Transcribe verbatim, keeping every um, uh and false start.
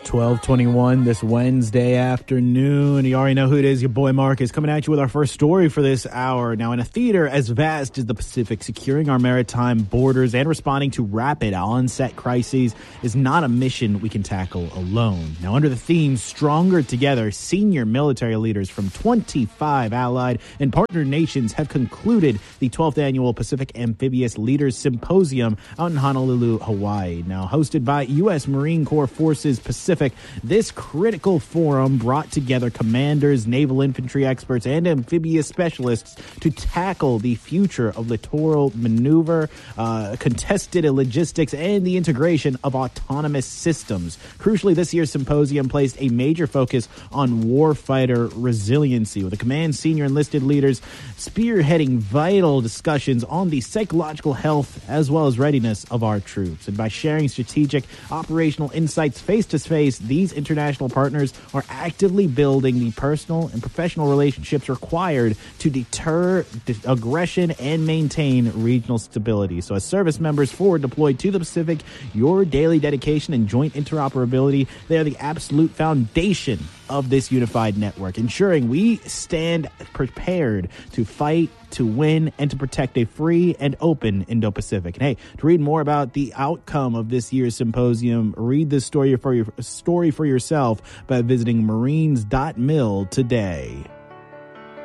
twelve twenty-one this Wednesday afternoon. You already know who it is. Your boy Mark is coming at you with our first story for this hour. Now, in a theater as vast as the Pacific, securing our maritime borders and responding to rapid onset crises is not a mission we can tackle alone. Now, under the theme Stronger Together, senior military leaders from twenty-five allied and partner nations have concluded the twelfth annual Pacific Amphibious Leaders Symposium out in Honolulu, Hawaii. Now, hosted by U S Marine Corps Forces Pacific, this critical forum brought together commanders, naval infantry experts, and amphibious specialists to tackle the future of littoral maneuver, uh, contested logistics, and the integration of autonomous systems. Crucially, this year's symposium placed a major focus on warfighter resiliency, with the command senior enlisted leaders spearheading vital discussions on the psychological health as well as readiness of our troops. And by sharing strategic operational insights face to face, these international partners are actively building the personal and professional relationships required to deter aggression and maintain regional stability. So as service members forward deployed to the Pacific, your daily dedication and joint interoperability, they are the absolute foundation of this unified network, ensuring we stand prepared to fight, to win, and to protect a free and open Indo-Pacific. And hey, to read more about the outcome of this year's symposium, read this story for your story for yourself by visiting marines dot mil today.